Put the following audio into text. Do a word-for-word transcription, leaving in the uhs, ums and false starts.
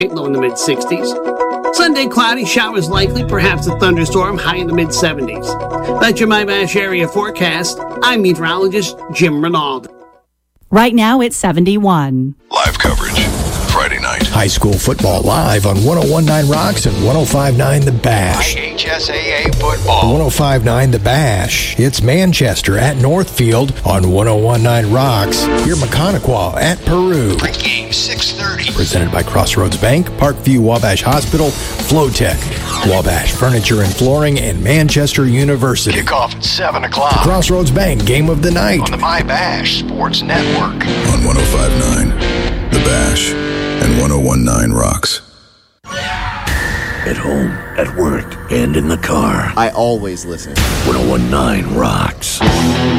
low in the mid-sixties. Sunday, cloudy, showers likely, perhaps a thunderstorm, high in the mid-seventies. That's your My Bash area forecast. I'm meteorologist Jim Ronaldo. Right now, it's seventy-one. Live coverage, Friday night. High school football live on one oh one point nine Rocks and one oh five point nine The Bash. I H S A A football. one oh five point nine The Bash. It's Manchester at Northfield on one oh one point nine Rocks. Hear Mechaniqua at Peru. Pregame six thirty. Presented by Crossroads Bank, Parkview Wabash Hospital, Flowtech, Wabash Furniture and Flooring, and Manchester University. Kickoff at seven o'clock. Crossroads Bank Game of the Night. On the My Bash Sports Network. On one oh five point nine The Bash and one oh one point nine Rocks. At home, at work, and in the car. I always listen. one oh one point nine Rocks.